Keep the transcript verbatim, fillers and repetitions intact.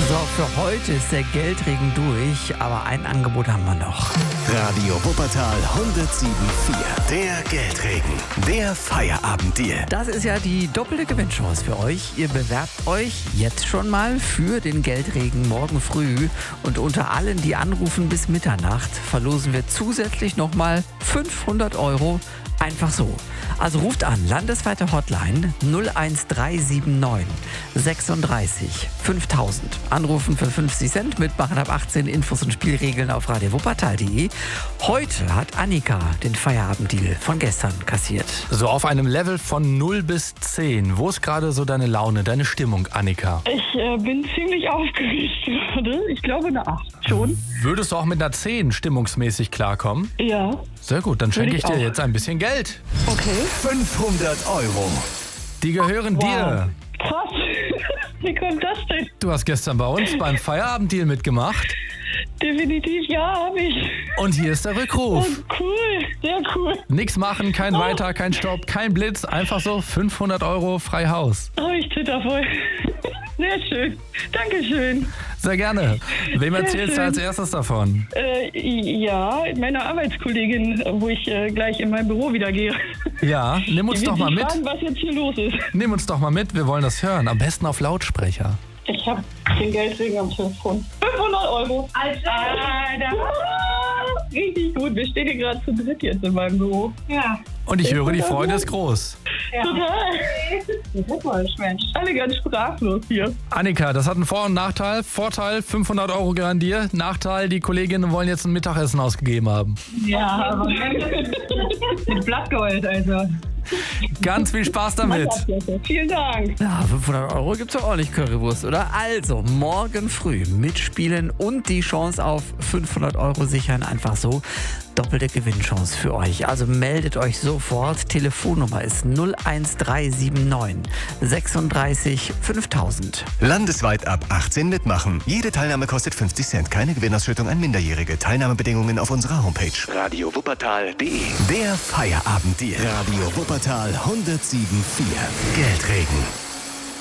So, für heute ist der Geldregen durch, aber ein Angebot haben wir noch. Radio Wuppertal hundertsieben Komma vier. Der Geldregen. Der Feierabenddeal. Das ist ja die doppelte Gewinnchance für euch. Ihr bewerbt euch jetzt schon mal für den Geldregen morgen früh. Und unter allen, die anrufen bis Mitternacht, verlosen wir zusätzlich nochmal fünfhundert Euro. Einfach so. Also ruft an, landesweite Hotline null eins drei sieben neun sechsunddreißig fünftausend. Anrufen für fünfzig Cent, mitmachen ab achtzehn, Infos und Spielregeln auf radio wuppertal punkt de. Heute hat Annika den Feierabenddeal von gestern kassiert. So auf einem Level von null bis zehn. Wo ist gerade so deine Laune, deine Stimmung, Annika? Ich äh, bin ziemlich aufgeregt gerade. Ich glaube eine acht schon. Würdest du auch mit einer zehn stimmungsmäßig klarkommen? Ja. Sehr gut, dann schenke ich Würde dir ich auch. jetzt ein bisschen Geld. Okay. fünfhundert Euro. Die gehören Wow. dir. Krass. Wie kommt das denn? Du hast gestern bei uns beim Feierabenddeal mitgemacht. Definitiv ja, habe ich. Und hier ist der Oh, Rückruf. cool. Sehr cool. Nix machen, kein Weiter, kein Stopp, kein Blitz. Einfach so fünfhundert Euro frei Haus. Oh, ich zitter voll. Sehr schön. Dankeschön. Sehr gerne. Wem erzählst du als erstes davon? Äh, ja, meiner Arbeitskollegin, wo ich äh, gleich in mein Büro wieder gehe. Ja, nimm uns Die doch wird mal sich mit. fragen, was jetzt hier los ist. Nimm uns doch mal mit, wir wollen das hören. Am besten auf Lautsprecher. Ich habe den Geldregen am Telefon. fünfhundert Euro. Alter. Alter. Richtig gut. Wir stehen hier gerade zu dritt jetzt in meinem Büro. Ja. Und ich höre, die Freude ist groß. Ja. Total. Mensch. Alle ganz sprachlos hier. Annika, das hat einen Vor- und Nachteil. Vorteil, fünfhundert Euro gehören dir. Nachteil, die Kolleginnen wollen jetzt ein Mittagessen ausgegeben haben. Ja, aber mit Blattgold, also. Ganz viel Spaß damit. Vielen Dank. Ja, fünfhundert Euro gibt's doch auch nicht Currywurst, oder? Also, morgen früh mitspielen und die Chance auf fünfhundert Euro sichern. Einfach so. Doppelte Gewinnchance für euch. Also meldet euch sofort. Telefonnummer ist null eins drei sieben neun sechsunddreißig fünftausend. Landesweit ab achtzehn mitmachen. Jede Teilnahme kostet fünfzig Cent. Keine Gewinnausschüttung an Minderjährige. Teilnahmebedingungen auf unserer Homepage. radio wuppertal punkt de. Der Feierabenddeal. Radio Wuppertal hundertsieben Komma vier. Geldregen.